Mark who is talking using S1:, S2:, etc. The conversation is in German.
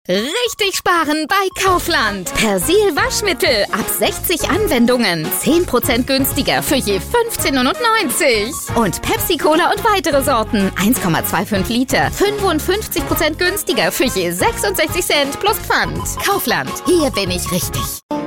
S1: Richtig sparen bei Kaufland. Persil Waschmittel ab 60 Anwendungen. 10% günstiger für je 15,99 €. Und Pepsi-Cola und weitere Sorten. 1,25 Liter. 55% günstiger für je 66 Cent plus Pfand. Kaufland. Hier bin ich richtig.